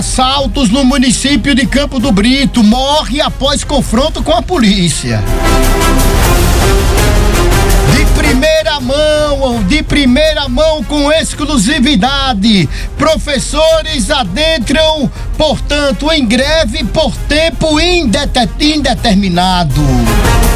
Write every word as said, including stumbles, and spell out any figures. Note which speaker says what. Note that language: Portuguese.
Speaker 1: Assaltos no município de Campo do Brito, morre após confronto com a polícia. De primeira mão, de primeira mão com exclusividade, professores adentram, portanto, em greve por tempo indete- indeterminado.